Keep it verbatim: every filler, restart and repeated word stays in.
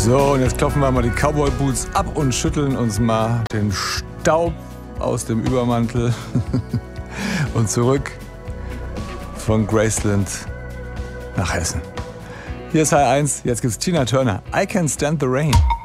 So, und jetzt klopfen wir mal die Cowboy Boots ab und schütteln uns mal den Staub aus dem Übermantel und zurück von Graceland nach Hessen. Hier ist H eins, jetzt gibt's Tina Turner. I Can't Stand the Rain.